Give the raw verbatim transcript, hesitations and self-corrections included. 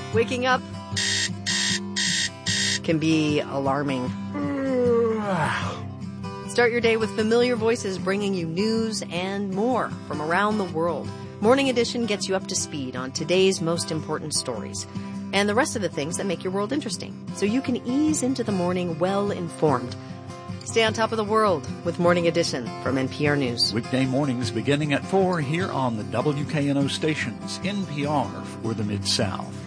Waking up can be alarming. Start your day with familiar voices bringing you news and more from around the world. Morning Edition gets you up to speed on today's most important stories and the rest of the things that make your world interesting, so you can ease into the morning well-informed. Stay on top of the world with Morning Edition from N P R News. Weekday mornings beginning at four here on the W K N O stations, N P R for the Mid-South.